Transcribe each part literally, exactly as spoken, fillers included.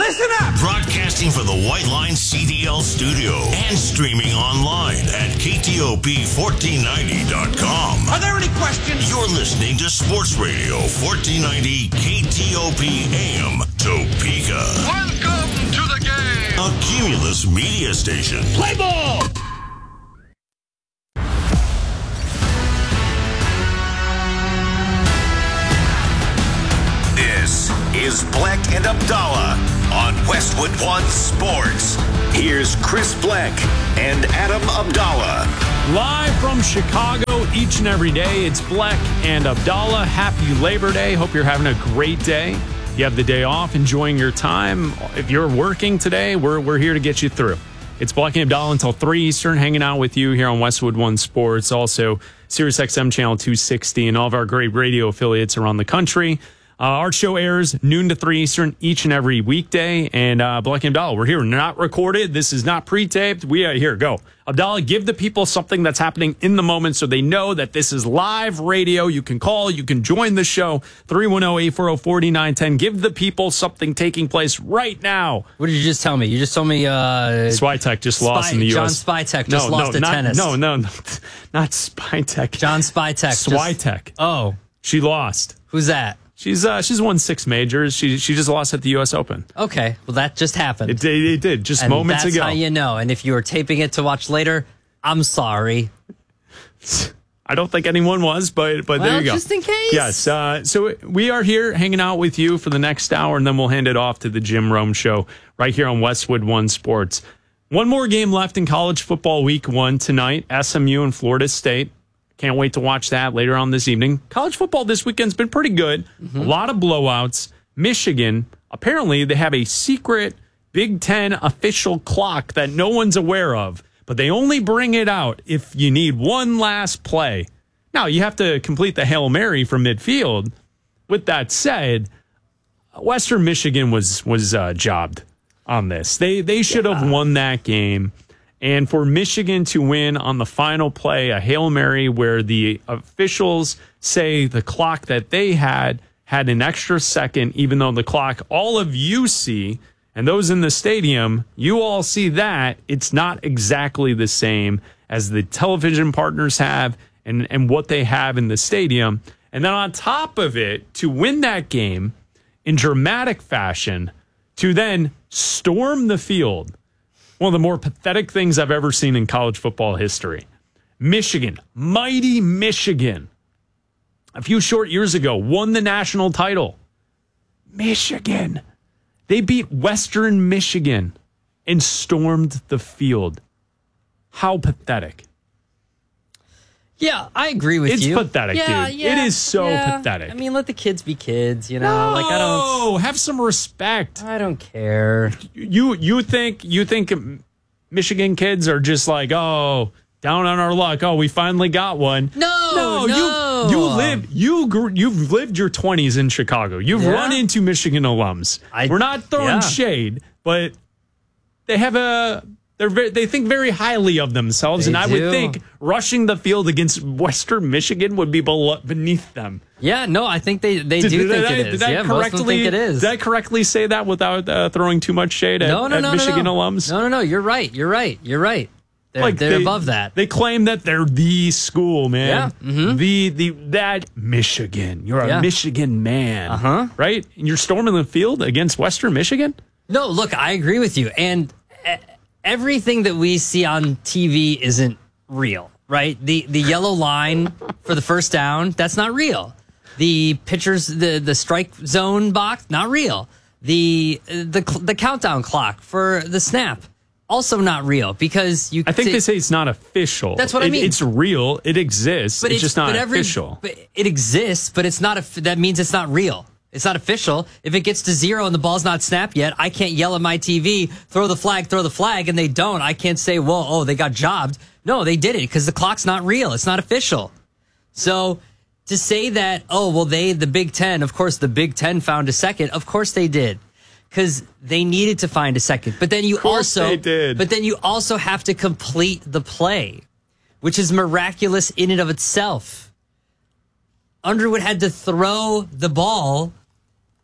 Listen up! Broadcasting from the White Line C D L studio and streaming online at K T O P fourteen ninety dot com. Are there any questions? You're listening to Sports Radio fourteen ninety K T O P A M Topeka. Welcome to the game. A Cumulus media station. Play ball! This is Black and Abdallah on Westwood One Sports. Here's Chris Black and Adam Abdallah. Live from Chicago each and every day, it's Black and Abdallah. Happy Labor Day. Hope you're having a great day. You have the day off, enjoying your time. If you're working today, we're, we're here to get you through. It's Black and Abdallah until three Eastern, hanging out with you here on Westwood One Sports. Also, Sirius X M Channel two sixty and all of our great radio affiliates around the country. Uh, our show airs noon to three Eastern each and every weekday. And uh, Black and Abdallah, we're here, not recorded. This is not pre-taped. We are here. Go. Abdallah, give the people something that's happening in the moment so they know that this is live radio. You can call. You can join the show. three one zero, eight four zero, four nine one zero. Give the people something taking place right now. What did you just tell me? You just told me uh, Swiatek just Spy, lost in the U S. John Spytek just no, lost no, at not, tennis. No, no, no, not Spytek. John Spytek. Swiatek. Just, oh. She lost. Who's that? She's uh, she's won six majors. She she just lost at the U S Open. Okay, well that just happened. It, it, it did just and moments that's ago. That's how you know. And if you were taping it to watch later, I'm sorry. I don't think anyone was, but but well, there you go. Just in case. Yes. Uh, so we are here hanging out with you for the next hour, and then we'll hand it off to the Jim Rome Show right here on Westwood One Sports. One more game left in college football week one tonight. S M U and Florida State. Can't wait to watch that later on this evening. College football this weekend's been pretty good. Mm-hmm. A lot of blowouts. Michigan, apparently they have a secret Big Ten official clock that no one's aware of, but they only bring it out if you need one last play. Now, you have to complete the Hail Mary from midfield. With that said, Western Michigan was was uh, jobbed on this. They, they should yeah. have won that game. And for Michigan to win on the final play, a Hail Mary where the officials say the clock that they had had an extra second, even though the clock all of you see, and those in the stadium, you all see that, it's not exactly the same as the television partners have and, and what they have in the stadium. And then on top of it, to win that game in dramatic fashion, to then storm the field, one of the more pathetic things I've ever seen in college football history. Michigan, mighty Michigan, a few short years ago, won the national title. Michigan. They beat Western Michigan and stormed the field. How pathetic. Yeah, I agree with it's you. It's pathetic, yeah, dude. Yeah, it is so yeah. pathetic. I mean, let the kids be kids, you know? No, like I don't have some respect. I don't care. You you think you think Michigan kids are just like, oh, down on our luck. Oh, we finally got one. No, no, no. you you live you grew, you've lived your twenties in Chicago. You've yeah. run into Michigan alums. I, We're not throwing yeah. shade, but they have a they're very, they think very highly of themselves, they and I do. would think rushing the field against Western Michigan would be below, beneath them. Yeah, no, I think they, they did, do did think I, it is. Did I yeah, correctly, most of them think it is. Did I correctly say that without uh, throwing too much shade at, no, no, at no, Michigan no, no. alums? No, no, no, you're right. You're right. You're right. They're, like they're they, above that. They claim that they're the school, man. Yeah. Mm-hmm. The the that Michigan. You're a yeah. Michigan man. Uh-huh. Right? And you're storming the field against Western Michigan? No, look, I agree with you. And everything that we see on T V isn't real, right? The the yellow line for the first down, that's not real. The pitchers, the the strike zone box, not real. The the the countdown clock for the snap, also not real because you. I think t- they say it's not official. That's what it, I mean. It's real. It exists. But it's, it's just not every, official. But it exists, but it's not. A, that means it's not real. It's not official. If it gets to zero and the ball's not snapped yet, I can't yell at my T V, throw the flag, throw the flag, and they don't. I can't say, well, oh, they got jobbed. No, they did it because the clock's not real. It's not official. So to say that, oh, well, they, the Big Ten, of course, the Big Ten found a second. Of course they did because they needed to find a second. But then you of course also, they did. But then you also have to complete the play, which is miraculous in and of itself. Underwood had to throw the ball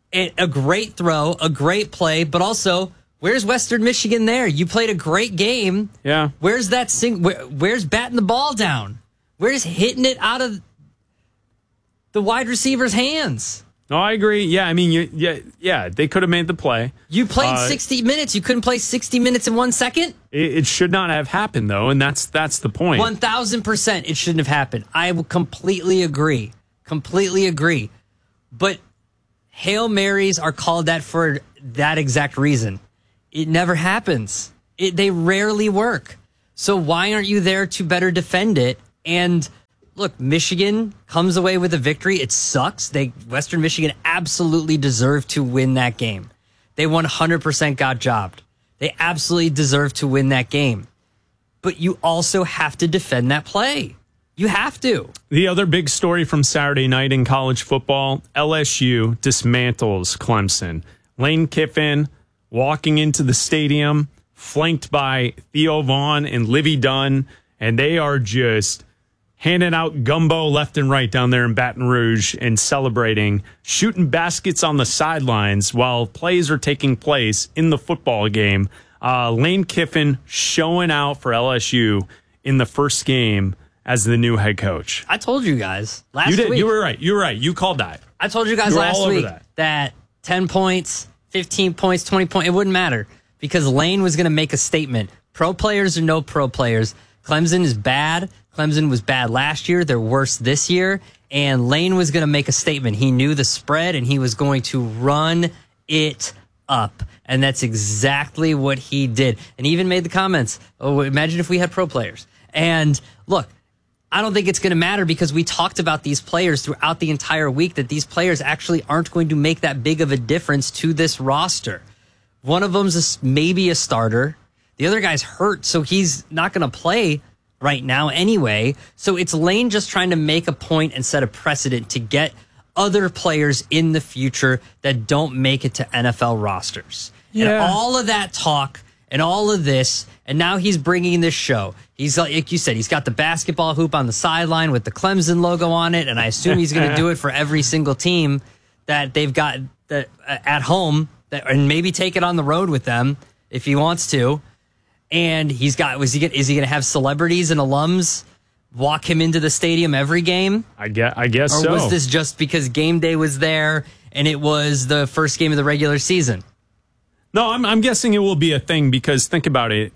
a, a great throw, a great play, but also, where's Western Michigan there? You played a great game. Yeah. Where's that sing? Where, where's batting the ball down? Where's hitting it out of the wide receiver's hands? No, I agree. Yeah, I mean, you, yeah, yeah, they could have made the play. You played Uh, sixty minutes. You couldn't play sixty minutes in one second? It, it should not have happened, though, and that's that's the point. one thousand percent it shouldn't have happened. I will completely agree. Completely agree. But Hail Marys are called that for that exact reason. It never happens. It, they rarely work. So why aren't you there to better defend it? And look, Michigan comes away with a victory. It sucks. They Western Michigan absolutely deserved to win that game. They one hundred percent got jobbed. They absolutely deserve to win that game. But you also have to defend that play. You have to. The other big story from Saturday night in college football, L S U dismantles Clemson. Lane Kiffin walking into the stadium, flanked by Theo Vaughn and Livy Dunn, and they are just handing out gumbo left and right down there in Baton Rouge and celebrating, shooting baskets on the sidelines while plays are taking place in the football game. Uh, Lane Kiffin showing out for L S U in the first game as the new head coach. I told you guys last You did. week. You were right. You were right. You called that. I told you guys You were last all over week that. that. ten points, fifteen points, twenty points, it wouldn't matter because Lane was going to make a statement. Pro players or no pro players, Clemson is bad. Clemson was bad last year. They're worse this year. And Lane was going to make a statement. He knew the spread and he was going to run it up. And that's exactly what he did. And he even made the comments, oh, imagine if we had pro players. And look, I don't think it's going to matter because we talked about these players throughout the entire week that these players actually aren't going to make that big of a difference to this roster. One of them's a, maybe a starter. The other guy's hurt, so he's not going to play right now anyway. So it's Lane just trying to make a point and set a precedent to get other players in the future that don't make it to N F L rosters. And Yeah. all of that talk and all of this, and now he's bringing this show. He's like you said, he's got the basketball hoop on the sideline with the Clemson logo on it, and I assume he's going to do it for every single team that they've got that, uh, at home, that, and maybe take it on the road with them if he wants to. And he's got was he get, is he going to have celebrities and alums walk him into the stadium every game? I guess, I guess Or so. was this just because game day was there and it was the first game of the regular season? No, I'm, I'm guessing it will be a thing because think about it.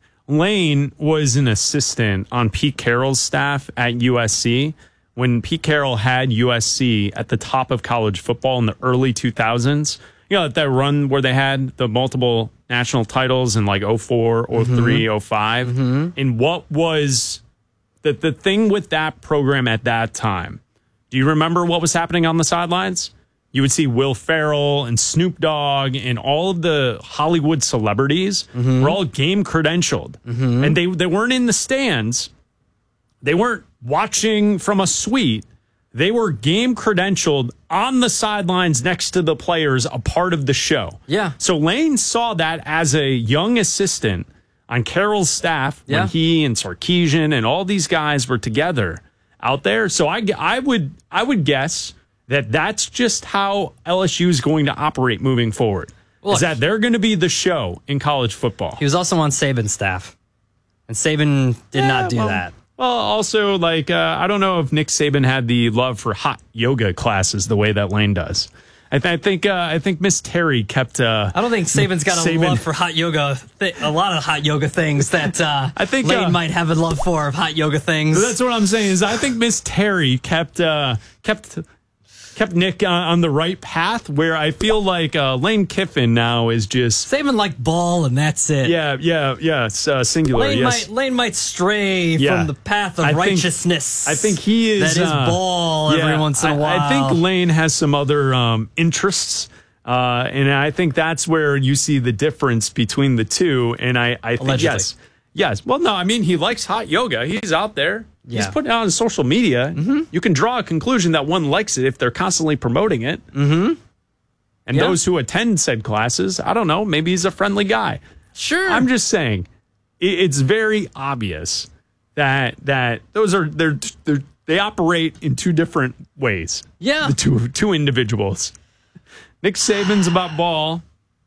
Lane was an assistant on Pete Carroll's staff at U S C when Pete Carroll had U S C at the top of college football in the early two thousands. You know, that run where they had the multiple national titles in like oh four, oh three, oh five. Mm-hmm. And what was the, the thing with that program at that time? Do you remember what was happening on the sidelines? You would see Will Ferrell and Snoop Dogg and all of the Hollywood celebrities Mm-hmm. were all game credentialed. Mm-hmm. And they, they weren't in the stands. They weren't watching from a suite. They were game credentialed on the sidelines next to the players, a part of the show. Yeah. So Lane saw that as a young assistant on Carroll's staff Yeah. when he and Sarkisian and all these guys were together out there. So I, I would I would guess that that's just how L S U is going to operate moving forward. Look, is that they're going to be the show in college football. He was also on Saban's staff, and Saban did Yeah, not do well, that. Well, also, like, uh, I don't know if Nick Saban had the love for hot yoga classes the way that Lane does. I, th- I think uh, I think Miss Terry kept. Uh, I don't think Saban's got a Saban- love for hot yoga. Th- a lot of hot yoga things that uh, I think, Lane uh, might have a love for of hot yoga things. That's what I'm saying. Is I think Miss Terry kept uh, kept kept Nick uh, on the right path. Where I feel like uh, Lane Kiffin now is just Saban like ball, and that's it. yeah yeah yeah it's, uh, singular. Lane yes. might Lane might stray Yeah. from the path of I think- righteousness. I think he is that is uh, ball yeah, every once in a I- while. I think Lane has some other um, interests. Uh, and I think that's where you see the difference between the two. And I, I think, Allegedly. yes, yes. Well, no, I mean, he likes hot yoga. He's out there. He's Yeah. putting it on social media. Mm-hmm. You can draw a conclusion that one likes it if they're constantly promoting it. Mm-hmm. And Yeah. those who attend said classes, I don't know, maybe he's a friendly guy. Sure. I'm just saying, it, it's very obvious that that those are they're, they're they operate in two different ways. Yeah. The two two individuals. Nick Saban's about ball.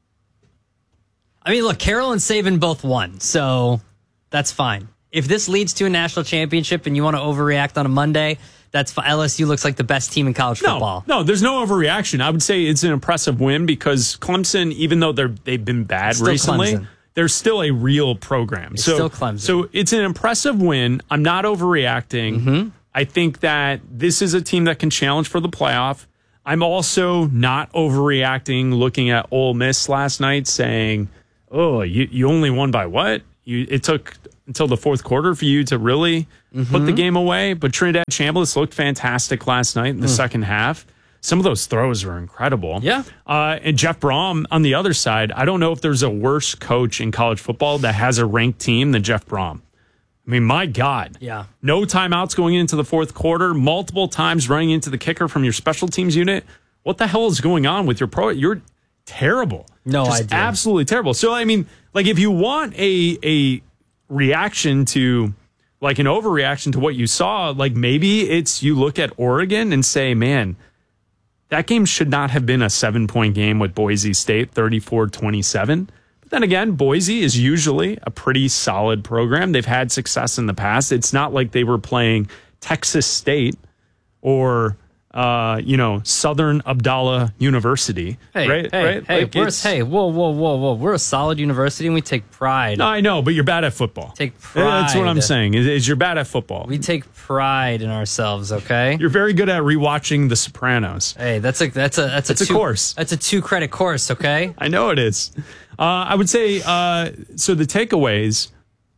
I mean, look, Carroll and Saban both won, so that's fine. If this leads to a national championship and you want to overreact on a Monday, that's fine. L S U looks like the best team in college football. No, no, there's no overreaction. I would say it's an impressive win because Clemson, even though they're they've been bad Still recently, Clemson. they're still a real program. It's so, still Clemson. So it's an impressive win. I'm not overreacting. Mm-hmm. I think that this is a team that can challenge for the playoff. I'm also not overreacting looking at Ole Miss last night saying, oh, you, you only won by what? You It took until the fourth quarter for you to really mm-hmm. put the game away. But Trinidad Chambliss looked fantastic last night in the mm. second half. Some of those throws were incredible. Yeah. Uh, and Jeff Brom on the other side, I don't know if there's a worse coach in college football that has a ranked team than Jeff Brom. I mean, my God. Yeah. No timeouts going into the fourth quarter, multiple times running into the kicker from your special teams unit. What the hell is going on with your pro? You're terrible. No Just idea. Absolutely terrible. So, I mean, like if you want a a reaction to, like an overreaction to what you saw, like maybe it's you look at Oregon and say, man, that game should not have been a seven-point game with Boise State, thirty-four twenty-seven. But then again, Boise is usually a pretty solid program. They've had success in the past. It's not like they were playing Texas State or, uh, you know, Southern Abdallah University. Hey, right? hey, right? hey, Like we're, it's- hey, whoa, whoa, whoa, whoa. We're a solid university and we take pride. No, I know, but you're bad at football. Take pride. That's what I'm saying, is, is you're bad at football. We take pride in ourselves, okay? You're very good at rewatching The Sopranos. Hey, that's a that's a that's a, It's a two, course. That's a two credit course, okay? I know it is. Uh, I would say, uh, so the takeaways,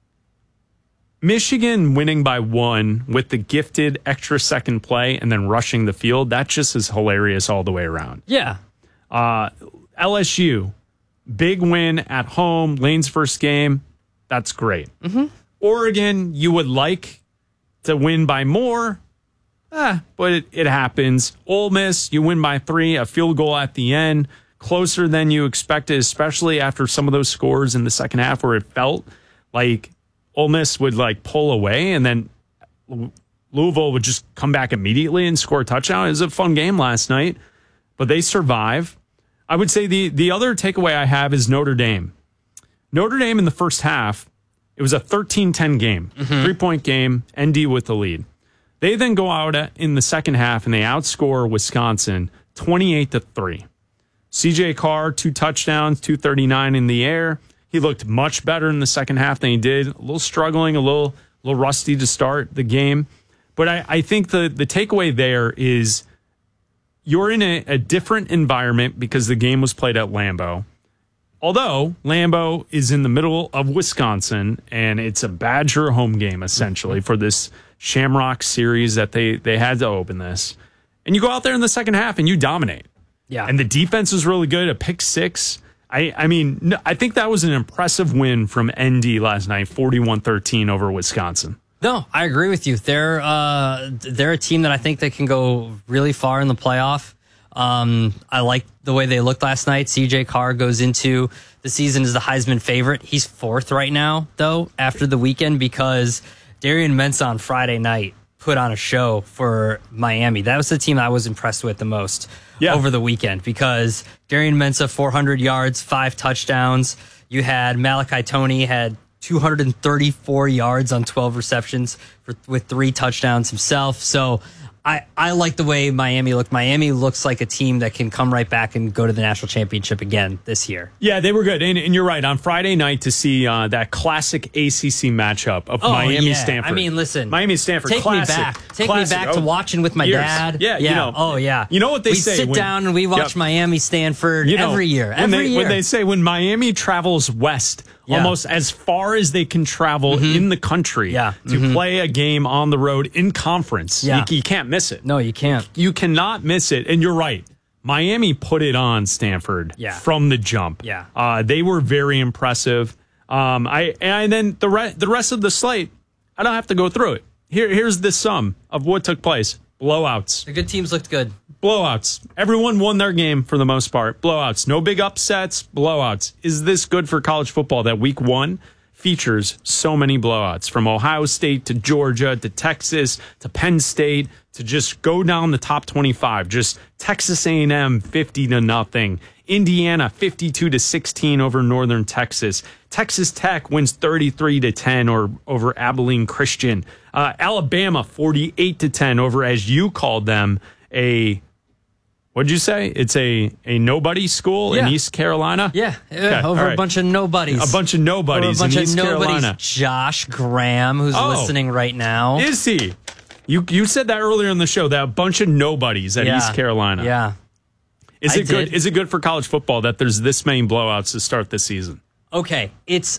Michigan winning by one with the gifted extra second play and then rushing the field, that just is hilarious all the way around. Yeah. Uh, L S U, big win at home, Lane's first game, that's great. Mm-hmm. Oregon, you would like to win by more, ah, but it, it happens. Ole Miss, you win by three, a field goal at the end, closer than you expected, especially after some of those scores in the second half where it felt like Ole Miss would like pull away and then Louisville would just come back immediately and score a touchdown. It was a fun game last night, but they survive. I would say the, the other takeaway I have is Notre Dame. Notre Dame in the first half, it was a thirteen ten game, mm-hmm. three-point game, N D with the lead. They then go out in the second half and they outscore Wisconsin twenty-eight to three. C J Carr, two touchdowns, two thirty-nine in the air. He looked much better in the second half than he did. A little struggling, a little, a little rusty to start the game. But I, I think the, the takeaway there is you're in a, a different environment because the game was played at Lambeau. Although Lambeau is in the middle of Wisconsin, and it's a Badger home game, essentially, for this Shamrock series that they, they had to open this. And you go out there in the second half and you dominate. Yeah. And the defense was really good, a pick six. I, I mean, I think that was an impressive win from N D last night, forty-one thirteen over Wisconsin. No, I agree with you. They're uh, they're a team that I think they can go really far in the playoff. Um, I like the way they looked last night. C J Carr goes into the season as the Heisman favorite. He's fourth right now, though, after the weekend because Darian Mensah on Friday night put on a show for Miami. That was the team I was impressed with the most yeah. over the weekend because Darian Mensah, four hundred yards, five touchdowns. You had Malachi Toney had two hundred thirty-four yards on twelve receptions for, with three touchdowns himself. So I, I like the way Miami looked. Miami looks like a team that can come right back and go to the national championship again this year. Yeah, they were good. And, and you're right. On Friday night to see uh, that classic A C C matchup of oh, Miami-Stanford. Yeah. I mean, listen. Miami-Stanford, take classic. me back. Take classic. me back to oh, watching with my years. dad. Yeah, yeah. You know, oh, yeah. You know what they we say. We sit when, down and we watch yep. Miami-Stanford you know, every year. When Every they, year. When they say when Miami travels west, yeah. almost as far as they can travel mm-hmm. in the country yeah. to mm-hmm. play a game on the road in conference, yeah. you, you can't miss it. No, you can't. You cannot miss it. And you're right. Miami put it on Stanford yeah. from the jump. Yeah. Uh, they were very impressive. Um, I and then the re- the rest of the slate, I don't have to go through it. Here, here's the sum of what took place. Blowouts. The good teams looked good. Blowouts. Everyone won their game for the most part. Blowouts. No big upsets. Blowouts. Is this good for college football that week one features so many blowouts, from Ohio State to Georgia to Texas to Penn State, to just go down the top twenty-five. Just Texas A and M fifty to nothing. Indiana fifty-two to sixteen over Northern Texas. Texas Tech wins thirty-three to ten or over Abilene Christian. Uh, Alabama forty-eight to ten over, as you called them, a what'd you say? It's a a nobody school Yeah. in East Carolina. Yeah, Okay, over all a right. bunch of nobodies. A bunch of nobodies Over a bunch in of East nobodies. Carolina. Josh Graham, who's Oh. listening right now. Is he? You you said that earlier in the show. That a bunch of nobodies at Yeah. East Carolina. Yeah. Is I it good? did. Is it good for college football that there's this many blowouts to start the season? Okay, it's.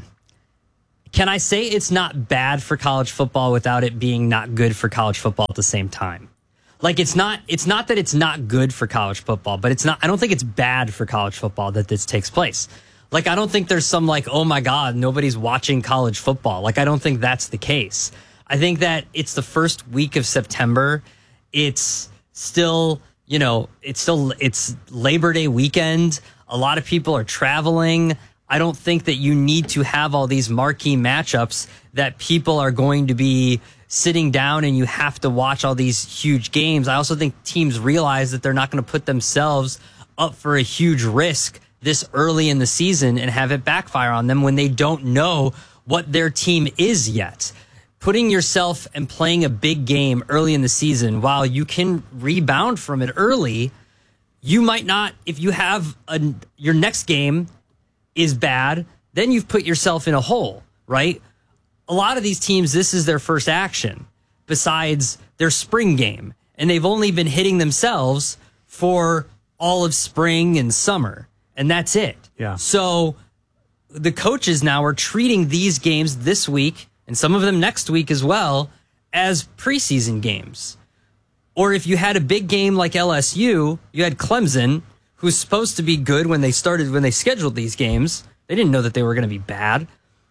Can I say it's not bad for college football without it being not good for college football at the same time? Like it's not. It's not that it's not good for college football, but it's not. I don't think it's bad for college football that this takes place. Like I don't think there's some like, oh my God, nobody's watching college football. Like I don't think that's the case. I think that it's the first week of September. It's still, you know, it's still it's Labor Day weekend. A lot of people are traveling. I don't think that you need to have all these marquee matchups that people are going to be sitting down and you have to watch all these huge games. I also think teams realize that they're not going to put themselves up for a huge risk this early in the season and have it backfire on them when they don't know what their team is yet. Putting yourself and playing a big game early in the season, while you can rebound from it early, you might not, if you have a, your next game is bad, then you've put yourself in a hole, right? A lot of these teams, this is their first action besides their spring game. And they've only been hitting themselves for all of spring and summer. And that's it. Yeah. So the coaches now are treating these games this week, and some of them next week as well, as preseason games. Or if you had a big game like L S U, you had Clemson, who's supposed to be good when they started, when they scheduled these games. They didn't know that they were going to be bad.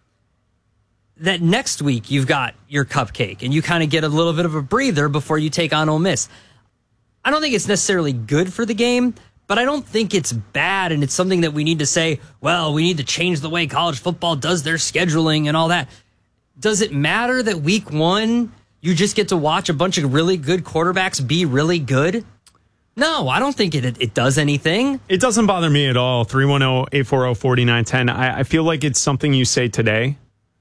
That next week you've got your cupcake and you kind of get a little bit of a breather before you take on Ole Miss. I don't think it's necessarily good for the game, but I don't think it's bad, and it's something that we need to say, well, we need to change the way college football does their scheduling and all that. Does it matter that week one you just get to watch a bunch of really good quarterbacks be really good? No, I don't think it it does anything. It doesn't bother me at all. three one zero, eight four zero, four nine one zero. I, I feel like it's something you say today,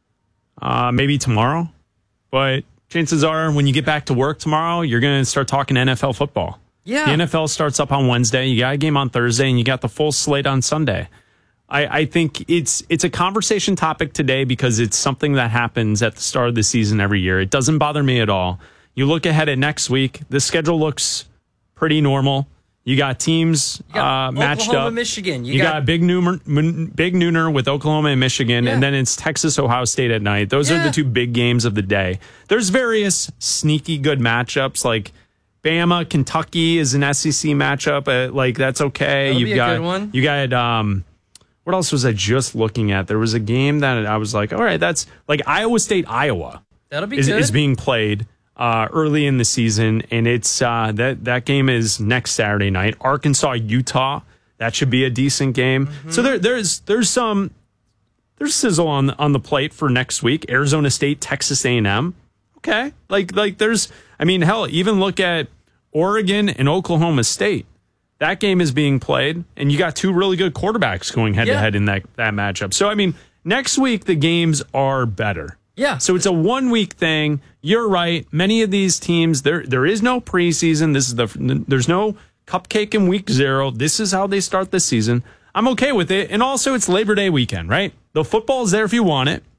uh, maybe tomorrow. But chances are when you get back to work tomorrow, you're going to start talking N F L football. Yeah. The N F L starts up on Wednesday. You got a game on Thursday, and you got the full slate on Sunday. I, I think it's it's a conversation topic today because it's something that happens at the start of the season every year. It doesn't bother me at all. You look ahead at next week, the schedule looks pretty normal. You got teams You got uh, matched Oklahoma, up. Michigan. You, You, got, got, a big nooner, big nooner with Oklahoma and Michigan, Yeah. and then it's Texas, Ohio State at night. Those are Yeah. the two big games of the day. There's various sneaky good matchups like Bama, Kentucky is an S E C matchup. Uh, like that's okay. That'll You've be a got good one. you got um, what else was I just looking at? There was a game that I was like, all right, that's like Iowa State, Iowa that'll be is, good. is being played uh, early in the season, and it's uh, that that game is next Saturday night. Arkansas, Utah, that should be a decent game. Mm-hmm. So there there's there's some there's sizzle on on the plate for next week. Arizona State, Texas A and M. Okay, like like there's I mean hell, even look at Oregon and Oklahoma State. That game is being played, and you got two really good quarterbacks going head to Yeah. head in that that matchup. So I mean, next week the games are better. Yeah. So it's a one week thing. You're right. Many of these teams, there there is no preseason. This is the there's no cupcake in week zero. This is how they start the season. I'm okay with it. And also it's Labor Day weekend, right? The football is there if you want it.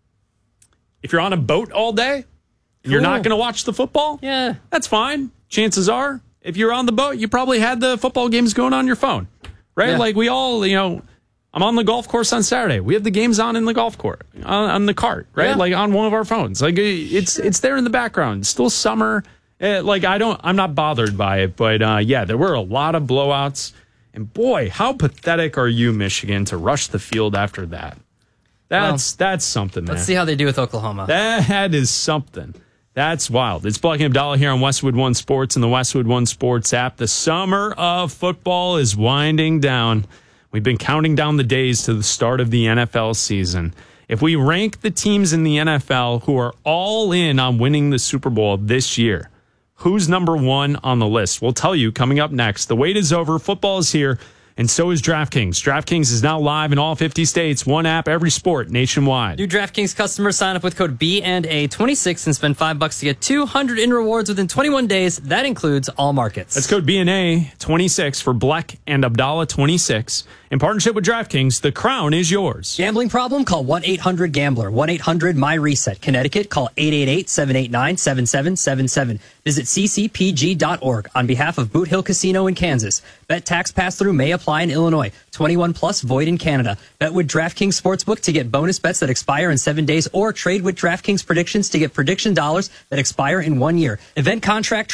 If you're on a boat all day and you're not Cool. going to watch the football, Yeah. that's fine. Chances are, if you're on the boat, you probably had the football games going on your phone, right? Yeah. Like we all, you know, I'm on the golf course on Saturday. We have the games on in the golf court, on, on the cart, right? Yeah. Like on one of our phones. Like it's it's there in the background. It's still summer. Uh, like I don't, I'm not bothered by it. But uh, yeah, there were a lot of blowouts. And boy, how pathetic are you, Michigan, to rush the field after that? That's that's something, man. Let's see how they do with Oklahoma. That is something. That's wild. It's Black and Abdallah here on Westwood One Sports and the Westwood One Sports app. The summer of football is winding down. We've been counting down the days to the start of the N F L season. If we rank the teams in the N F L who are all in on winning the Super Bowl this year, who's number one on the list? We'll tell you coming up next. The wait is over. Football is here. And so is DraftKings. DraftKings is now live in all fifty states. One app, every sport, nationwide. New DraftKings customers sign up with code B and A twenty-six and spend five bucks to get two hundred in rewards within twenty-one days. That includes all markets. That's code B and A twenty-six for Bleck and Abdallah twenty-six. In partnership with DraftKings, the crown is yours. Gambling problem? Call one eight hundred gambler. one eight hundred my reset. Connecticut, call eight eight eight, seven eight nine, seven seven seven seven. Visit c c p g dot org on behalf of Boot Hill Casino in Kansas. Bet tax pass-through may apply in Illinois. twenty-one plus void in Canada. Bet with DraftKings Sportsbook to get bonus bets that expire in seven days or trade with DraftKings predictions to get prediction dollars that expire in one year. Event contract